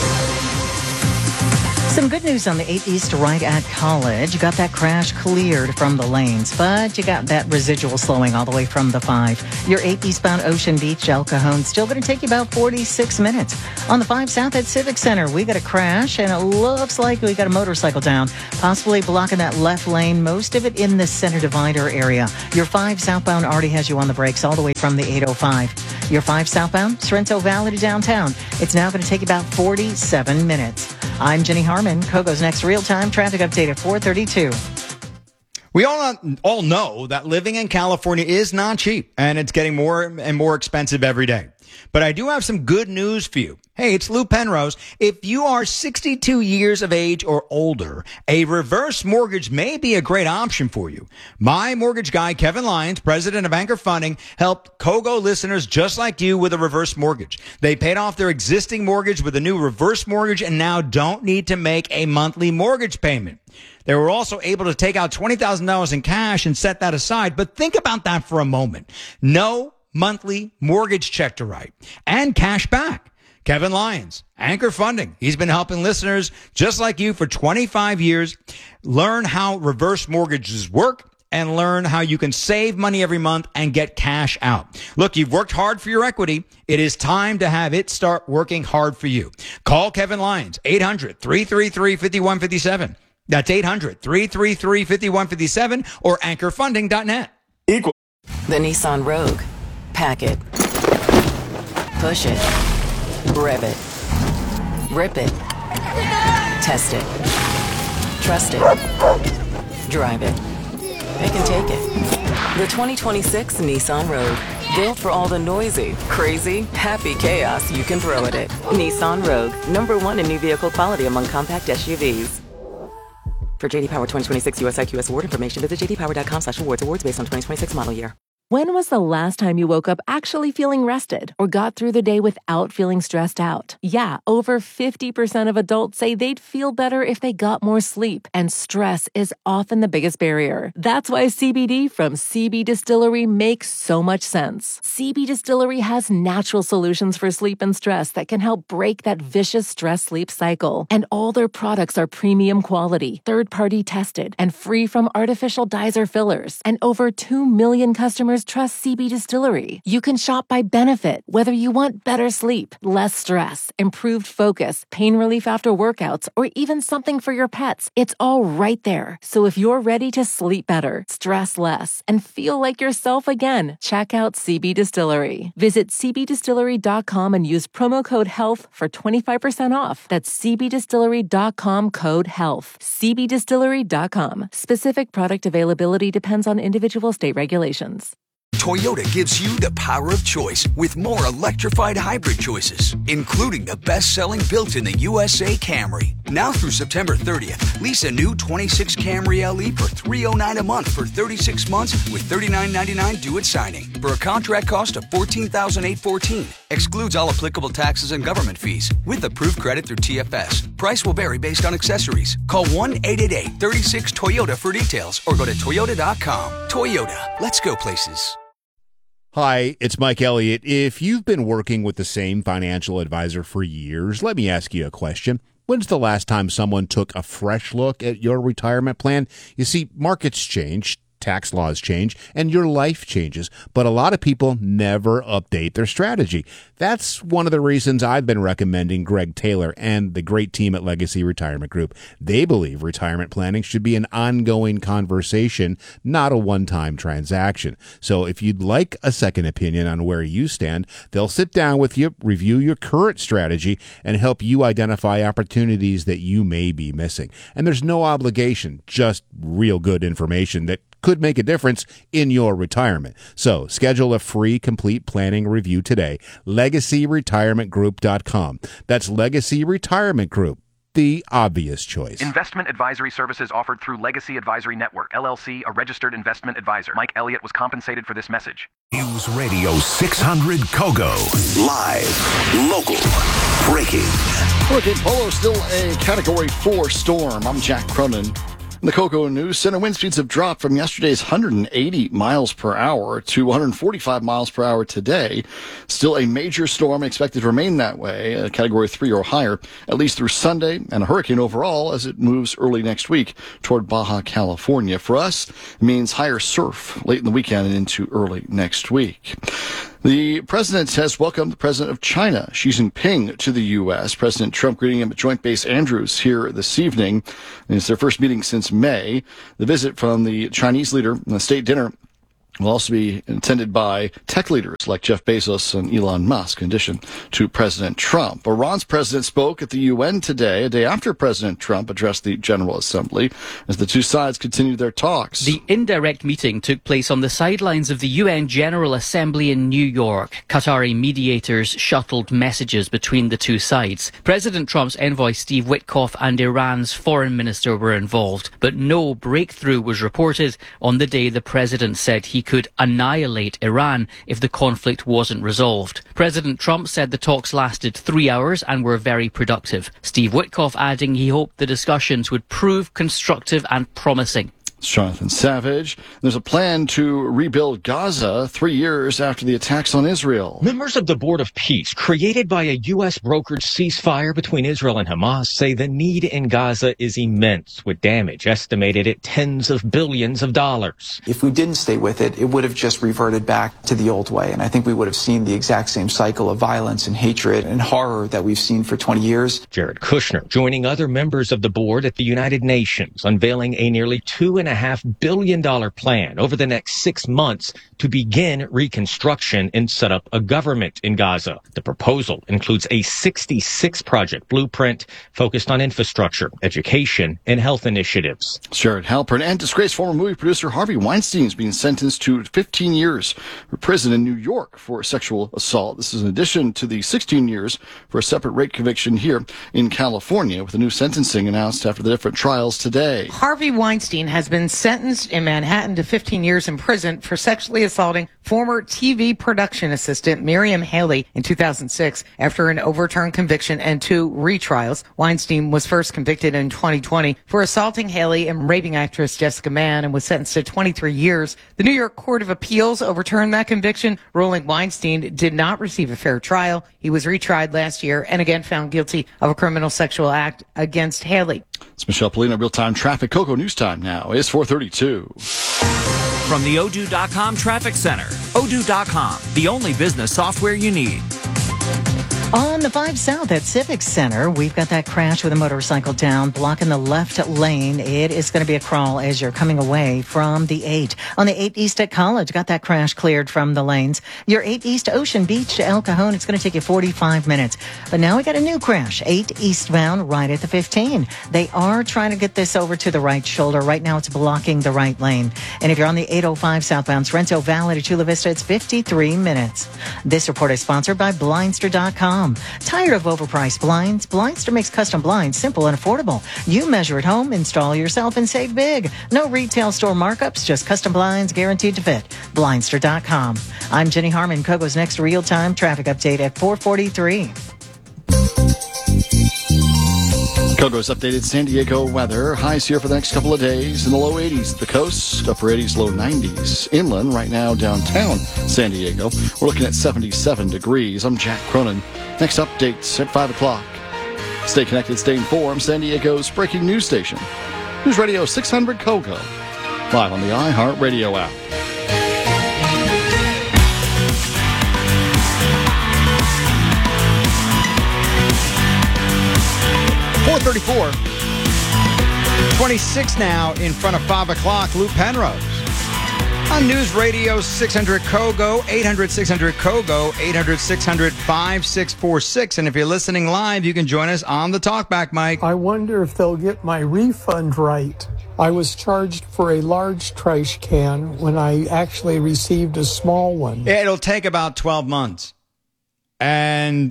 Some good news on the 8 East right at College. You got that crash cleared from the lanes, but you got that residual slowing all the way from the 5. Your 8 eastbound Ocean Beach, El Cajon, still going to take you about 46 minutes. On the 5 south at Civic Center, we got a crash, and it looks like we got a motorcycle down, possibly blocking that left lane, most of it in the center divider area. Your 5 southbound already has you on the brakes all the way from the 805. Your 5 southbound, Sorrento Valley to downtown. It's now going to take about 47 minutes. I'm Jenny Harmon. Kogo's next real-time traffic update at 4:32. We all know that living in California is not cheap, and it's getting more and more expensive every day. But I do have some good news for you. Hey, it's Lou Penrose. If you are 62 years of age or older, a reverse mortgage may be a great option for you. My mortgage guy, Kevin Lyons, president of Anchor Funding, helped Kogo listeners just like you with a reverse mortgage. They paid off their existing mortgage with a new reverse mortgage and now don't need to make a monthly mortgage payment. They were also able to take out $20,000 in cash and set that aside. But think about that for a moment. No monthly mortgage check to write and cash back. Kevin Lyons, Anchor Funding. He's been helping listeners just like you for 25 years learn how reverse mortgages work and learn how you can save money every month and get cash out. Look, you've worked hard for your equity. It is time to have it start working hard for you. Call Kevin Lyons, 800-333-5157. That's 800-333-5157 or anchorfunding.net. The Nissan Rogue. Pack it. Push it. Rev it. Rip it. Test it. Trust it. Drive it. It can take it. The 2026 Nissan Rogue. Built for all the noisy, crazy, happy chaos you can throw at it. Nissan Rogue. #1 in new vehicle quality among compact SUVs. For JD Power 2026 US IQS award information, visit jdpower.com/awards. Awards based on 2026 model year. When was the last time you woke up actually feeling rested or got through the day without feeling stressed out? Yeah, over 50% of adults say they'd feel better if they got more sleep, and stress is often the biggest barrier. That's why CBD from CB Distillery makes so much sense. CB Distillery has natural solutions for sleep and stress that can help break that vicious stress-sleep cycle. And all their products are premium quality, third-party tested, and free from artificial dyes or fillers. And over 2 million customers trust CB Distillery. You can shop by benefit, whether you want better sleep, less stress, improved focus, pain relief after workouts, or even something for your pets. It's all right there. So if you're ready to sleep better, stress less, and feel like yourself again, check out CB Distillery. Visit cbdistillery.com and use promo code HEALTH for 25% off. That's cbdistillery.com code HEALTH. cbdistillery.com. Specific product availability depends on individual state regulations. Toyota gives you the power of choice with more electrified hybrid choices, including the best-selling built-in-the USA Camry. Now through September 30th, lease a new 26 Camry LE for $309 a month for 36 months with $39.99 due at signing for a contract cost of $14,814. Excludes all applicable taxes and government fees with approved credit through TFS. Price will vary based on accessories. Call 1-888-36-TOYOTA for details or go to toyota.com. Toyota, let's go places. Hi, it's Mike Elliott. If you've been working with the same financial advisor for years, let me ask you a question. When's the last time someone took a fresh look at your retirement plan? You see, markets change, tax laws change, and your life changes, but a lot of people never update their strategy. That's one of the reasons I've been recommending Greg Taylor and the great team at Legacy Retirement Group. They believe retirement planning should be an ongoing conversation, not a one-time transaction. So if you'd like a second opinion on where you stand, they'll sit down with you, review your current strategy, and help you identify opportunities that you may be missing. And there's no obligation, just real good information that could make a difference in your retirement. So schedule a free complete planning review today. LegacyRetirementGroup.com. That's Legacy Retirement Group, the obvious choice. Investment advisory services offered through Legacy Advisory Network, LLC, a registered investment advisor. Mike Elliott was compensated for this message. News Radio 600 Kogo. Live, local, breaking. Hurricane Polo still a Category 4 storm. I'm Jack Cronin. In the Cocoa News Center, wind speeds have dropped from yesterday's 180 miles per hour to 145 miles per hour today. Still a major storm expected to remain that way, a Category 3 or higher, at least through Sunday, and a hurricane overall as it moves early next week toward Baja California. For us, it means higher surf late in the weekend and into early next week. The president has welcomed the president of China, Xi Jinping, to the U.S. President Trump greeting him at Joint Base Andrews here this evening. It's their first meeting since May. The visit from the Chinese leader and the state dinner will also be attended by tech leaders like Jeff Bezos and Elon Musk, in addition to President Trump. Iran's president spoke at the UN today, a day after President Trump addressed the General Assembly, as the two sides continued their talks. The indirect meeting took place on the sidelines of the UN General Assembly in New York. Qatari mediators shuttled messages between the two sides. President Trump's envoy Steve Witkoff and Iran's foreign minister were involved, but no breakthrough was reported on the day the president said he could annihilate Iran if the conflict wasn't resolved. President Trump said the talks lasted 3 hours and were very productive. Steve Witkoff adding he hoped the discussions would prove constructive and promising. It's Jonathan Savage. There's a plan to rebuild Gaza 3 years after the attacks on Israel. Members of the Board of Peace, created by a U.S. brokered ceasefire between Israel and Hamas, say the need in Gaza is immense, with damage estimated at tens of billions of dollars. If we didn't stay with it, it would have just reverted back to the old way. And I think we would have seen the exact same cycle of violence and hatred and horror that we've seen for 20 years. Jared Kushner, joining other members of the board at the United Nations, unveiling a nearly $2.5 billion plan over the next 6 months to begin reconstruction and set up a government in Gaza. The proposal includes a 66-project blueprint focused on infrastructure, education, and health initiatives. Jared Halpern and disgraced former movie producer Harvey Weinstein is being sentenced to 15 years for prison in New York for sexual assault. This is in addition to the 16 years for a separate rape conviction here in California, with a new sentencing announced after the different trials today. Harvey Weinstein has been sentenced in Manhattan to 15 years in prison for sexually assaulting former TV production assistant Miriam Haley in 2006 after an overturned conviction and 2 retrials. Weinstein was first convicted in 2020 for assaulting Haley and raping actress Jessica Mann and was sentenced to 23 years. The New York Court of Appeals overturned that conviction, ruling Weinstein did not receive a fair trial. He was retried last year and again found guilty of a criminal sexual act against Haley. It's Michelle Polino, real-time traffic. Cocoa News Time now is 4:32. From the Odoo.com Traffic Center. Odoo.com, the only business software you need. On the 5 South at Civic Center, we've got that crash with a motorcycle down, blocking the left lane. It is going to be a crawl as you're coming away from the 8. On the 8 East at College, got that crash cleared from the lanes. Your 8 East Ocean Beach to El Cajon, it's going to take you 45 minutes. But now we got a new crash, 8 eastbound, right at the 15. They are trying to get this over to the right shoulder. Right now it's blocking the right lane. And if you're on the 805 southbound Sorrento Valley to Chula Vista, it's 53 minutes. This report is sponsored by Blindster.com. Tired of overpriced blinds? Blindster makes custom blinds simple and affordable. You measure at home, install yourself, and save big. No retail store markups, just custom blinds guaranteed to fit. Blindster.com. I'm Jenny Harmon. Kogo's next real-time traffic update at 4:43. Kogo's updated San Diego weather. Highs here for the next couple of days in the low 80s. The coast, upper 80s, low 90s. Inland, right now, downtown San Diego, we're looking at 77 degrees. I'm Jack Cronin. Next updates at 5 o'clock. Stay connected, stay informed. San Diego's breaking news station. News Radio 600 Kogo. Live on the iHeartRadio app. .34. 26 now in front of 5 o'clock. Lou Penrose. On News Radio 600 Kogo, 800-600-KOGO, 800-600-5646. And if you're listening live, you can join us on the Talkback, Mike. I wonder if they'll get my refund right. I was charged for a large trash can when I actually received a small one. It'll take about 12 months. And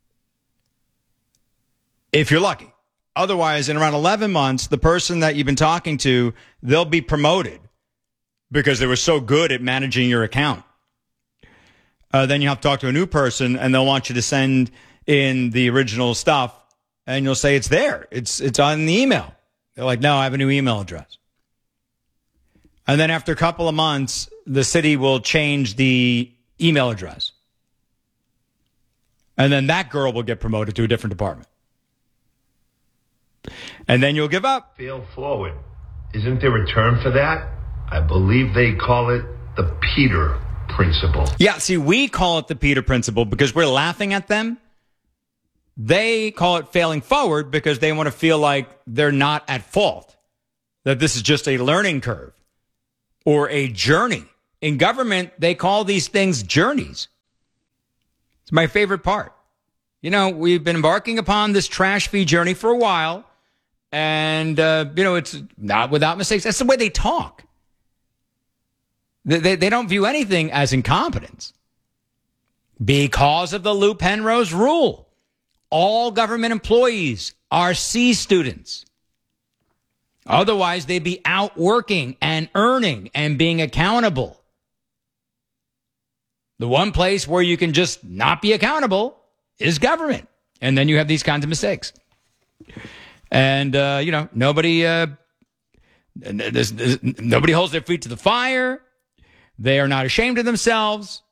if you're lucky. Otherwise, in around 11 months, the person that you've been talking to, they'll be promoted because they were so good at managing your account. Then you have to talk to a new person, and they'll want you to send in the original stuff, and you'll say it's there. It's on the email. They're like, no, I have a new email address. And then after a couple of months, the city will change the email address. And then that girl will get promoted to a different department. And then you'll give up. Fail forward. Isn't there a term for that? I believe they call it the Peter Principle. Yeah, see, we call it the Peter Principle because we're laughing at them. They call it failing forward because they want to feel like they're not at fault, that this is just a learning curve or a journey. In government, they call these things journeys. It's my favorite part. You know, we've been embarking upon this trash fee journey for a while, and, it's not without mistakes. That's the way they talk. They don't view anything as incompetence. Because of the Lou Penrose rule, all government employees are C students. Otherwise, they'd be out working and earning and being accountable. The one place where you can just not be accountable is government. And then you have these kinds of mistakes. And, nobody holds their feet to the fire. They are not ashamed of themselves.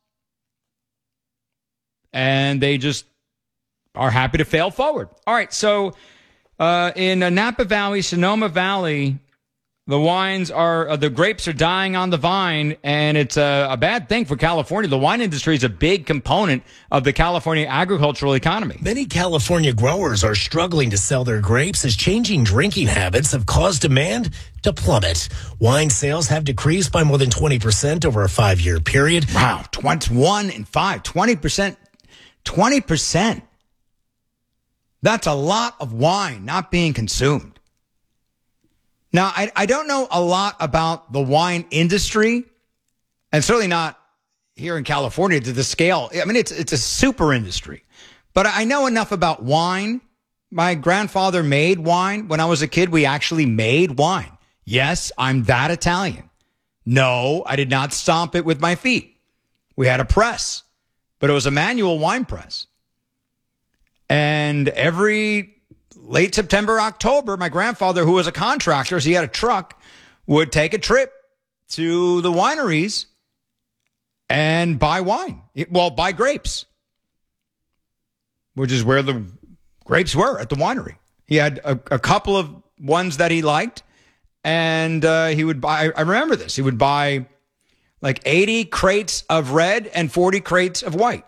And they just are happy to fail forward. All right, so in Napa Valley, Sonoma Valley, the grapes are dying on the vine, and it's a bad thing for California. The wine industry is a big component of the California agricultural economy. Many California growers are struggling to sell their grapes as changing drinking habits have caused demand to plummet. Wine sales have decreased by more than 20% over a 5-year period. Wow, 1 in 5, 20%. 20%. That's a lot of wine not being consumed. Now, I don't know a lot about the wine industry, and certainly not here in California to the scale. I mean, it's a super industry. But I know enough about wine. My grandfather made wine. When I was a kid, we actually made wine. Yes, I'm that Italian. No, I did not stomp it with my feet. We had a press, but it was a manual wine press. And every late September, October, my grandfather, who was a contractor, so he had a truck, would take a trip to the wineries and buy wine. Buy grapes, which is where the grapes were, at the winery. He had a couple of ones that he liked, and he would buy, I remember this, he would buy like 80 crates of red and 40 crates of white.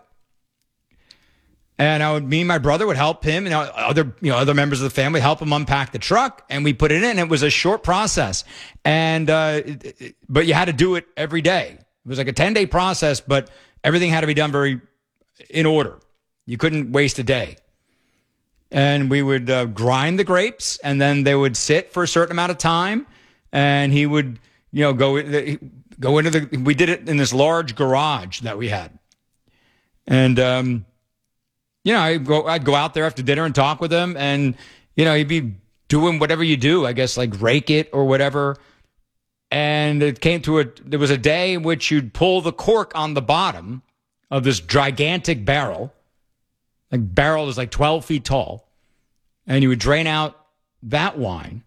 And me and my brother would help him, and other members of the family help him unpack the truck, and we put it in. And it was a short process, and but you had to do it every day. It was like a 10-day process, but everything had to be done very in order. You couldn't waste a day. And we would grind the grapes, and then they would sit for a certain amount of time, and he would go into the. We did it in this large garage that we had, and. I'd go out there after dinner and talk with him, and, he'd be doing whatever you do, I guess, like rake it or whatever. And it came to there was a day in which you'd pull the cork on the bottom of this gigantic barrel. Like barrel is like 12 feet tall. And you would drain out that wine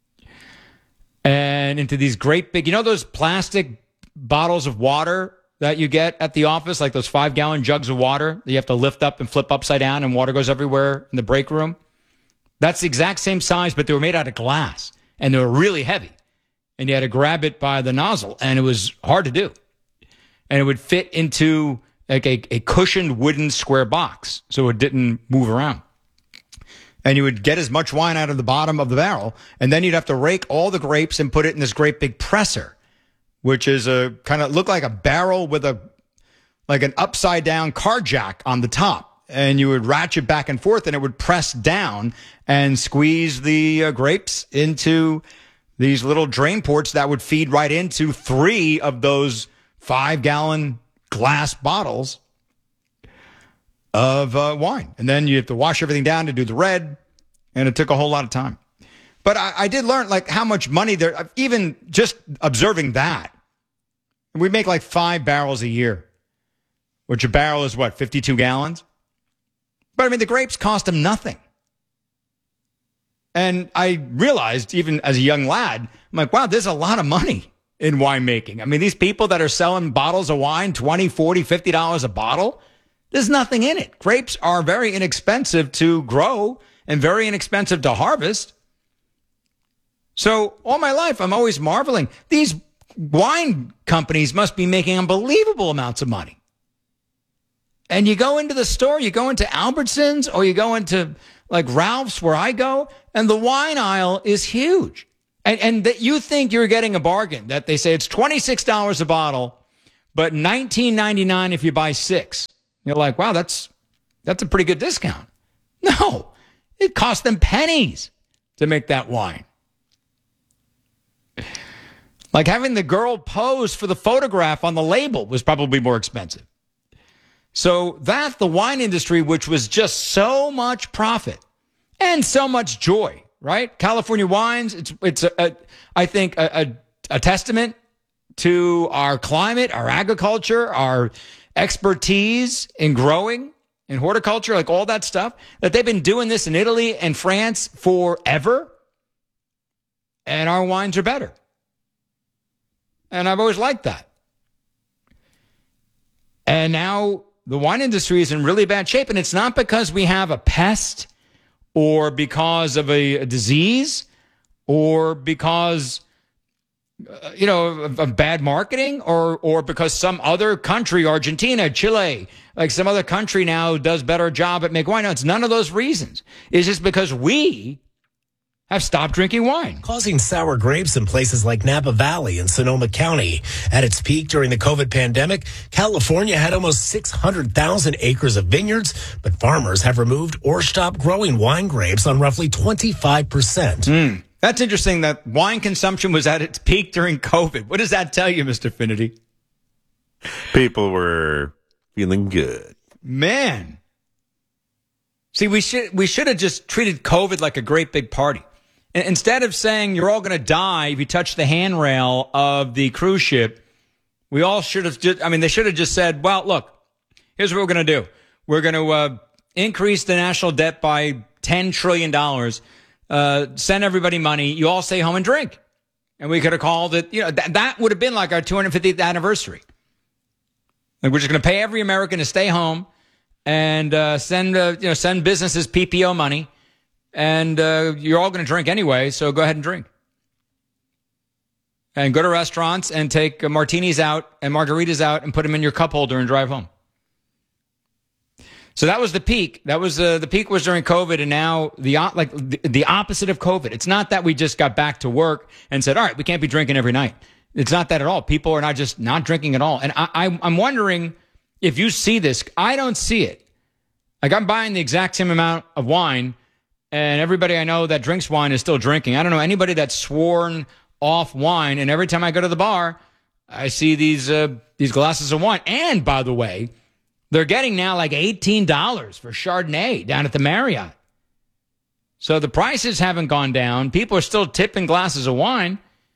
and into these great big, those plastic bottles of water that you get at the office, like those 5-gallon jugs of water that you have to lift up and flip upside down and water goes everywhere in the break room. That's the exact same size, but they were made out of glass and they were really heavy. And you had to grab it by the nozzle, and it was hard to do. And it would fit into like a cushioned wooden square box so it didn't move around. And you would get as much wine out of the bottom of the barrel, and then you'd have to rake all the grapes and put it in this great big presser, which is a kind of look like a barrel with an upside down car jack on the top. And you would ratchet back and forth, and it would press down and squeeze the grapes into these little drain ports that would feed right into 3 of those 5-gallon glass bottles of wine. And then you have to wash everything down to do the red, and it took a whole lot of time. But I did learn how much money there, even just observing that. We make like 5 barrels a year, which a barrel is 52 gallons? But the grapes cost them nothing. And I realized, even as a young lad, I'm like, wow, there's a lot of money in winemaking. I mean, these people that are selling bottles of wine, $20, $40, $50 a bottle, there's nothing in it. Grapes are very inexpensive to grow and very inexpensive to harvest. So all my life, I'm always marveling. These wine companies must be making unbelievable amounts of money. And you go into the store, you go into Albertsons, or you go into like Ralph's where I go, and the wine aisle is huge. And that you think you're getting a bargain, that they say it's $26 a bottle, but $19.99 if you buy 6. You're like, wow, that's a pretty good discount. No, it cost them pennies to make that wine. Like having the girl pose for the photograph on the label was probably more expensive. So that the wine industry, which was just so much profit and so much joy, right? California wines, it's I think a testament to our climate, our agriculture, our expertise in growing, in horticulture, like all that stuff, that they've been doing this in Italy and France forever, and our wines are better. And I've always liked that. And now the wine industry is in really bad shape, and it's not because we have a pest or because of a disease or because, of bad marketing or because some other country, Argentina, Chile, like some other country now does better job at making wine. No, it's none of those reasons. It's just because we have stopped drinking wine. Causing sour grapes in places like Napa Valley and Sonoma County. At its peak during the COVID pandemic, California had almost 600,000 acres of vineyards, but farmers have removed or stopped growing wine grapes on roughly 25%. That's interesting that wine consumption was at its peak during COVID. What does that tell you, Mr. Finity? People were feeling good. Man. See, we should have just treated COVID like a great big party. Instead of saying you're all going to die if you touch the handrail of the cruise ship, we all should have they should have just said, well, look, here's what we're going to do. We're going to increase the national debt by $10 trillion, send everybody money. You all stay home and drink. And we could have called it, that would have been like our 250th anniversary. Like we're just going to pay every American to stay home and send businesses PPO money. And you're all going to drink anyway, so go ahead and drink. And go to restaurants and take martinis out and margaritas out and put them in your cup holder and drive home. So that was the peak. That was the peak was during COVID, and now the opposite of COVID. It's not that we just got back to work and said, all right, we can't be drinking every night. It's not that at all. People are not drinking at all. And I'm wondering if you see this. I don't see it. Like I'm buying the exact same amount of wine, and everybody I know that drinks wine is still drinking. I don't know anybody that's sworn off wine. And every time I go to the bar, I see these glasses of wine. And by the way, they're getting now like $18 for Chardonnay down at the Marriott. So the prices haven't gone down. People are still tipping glasses of wine.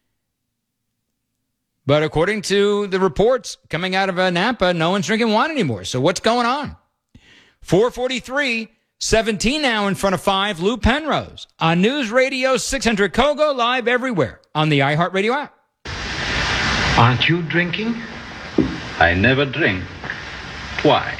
But according to the reports coming out of Napa, no one's drinking wine anymore. So what's going on? 443. 17 now in front of 5, Lou Penrose on News Radio 600 Kogo, live everywhere on the iHeartRadio app. Aren't you drinking? I never drink. Why?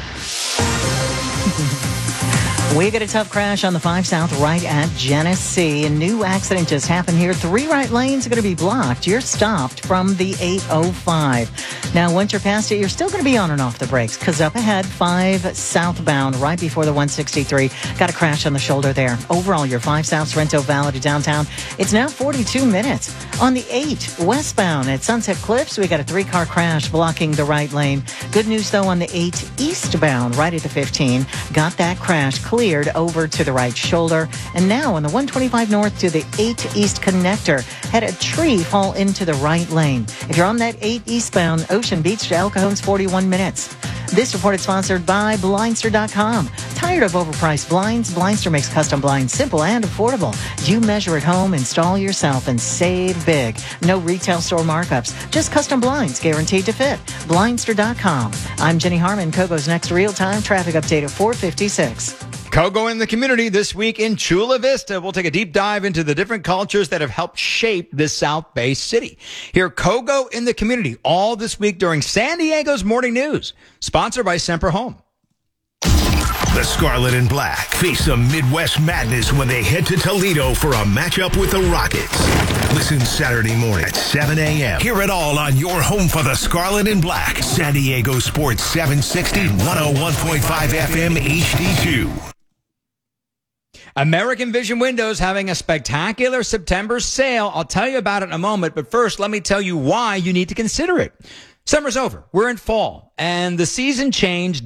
We get a tough crash on the 5 South right at Genesee. A new accident just happened here. 3 right lanes are going to be blocked. You're stopped from the 805. Now, once you're past it, you're still going to be on and off the brakes because up ahead, 5 southbound right before the 163. Got a crash on the shoulder there. Overall, your 5 South Sorrento Valley to downtown, it's now 42 minutes. On the 8 westbound at Sunset Cliffs, we got a 3-car crash blocking the right lane. Good news, though, on the 8 eastbound right at the 15. Got that crash cleared over to the right shoulder. And now on the 125 north to the 8 east connector, had a tree fall into the right lane. If you're on that 8 eastbound, Ocean Beach to El Cajon's 41 minutes. This report is sponsored by Blindster.com. Tired of overpriced blinds? Blindster makes custom blinds simple and affordable. You measure at home, install yourself, and save big. No retail store markups, just custom blinds guaranteed to fit. Blindster.com. I'm Jenny Harmon. Kogo's next real-time traffic update at 4:56. Kogo in the community this week in Chula Vista. We'll take a deep dive into the different cultures that have helped shape this South Bay city. Hear Kogo in the community all this week during San Diego's Morning News, sponsored by Semper Home. The Scarlet and Black face some Midwest madness when they head to Toledo for a matchup with the Rockets. Listen Saturday morning at 7 a.m. Hear it all on your home for the Scarlet and Black. San Diego Sports 760, 101.5 FM HD2. American Vision Windows having a spectacular September sale. I'll tell you about it in a moment, but first let me tell you why you need to consider it. Summer's over. We're in fall, and the season change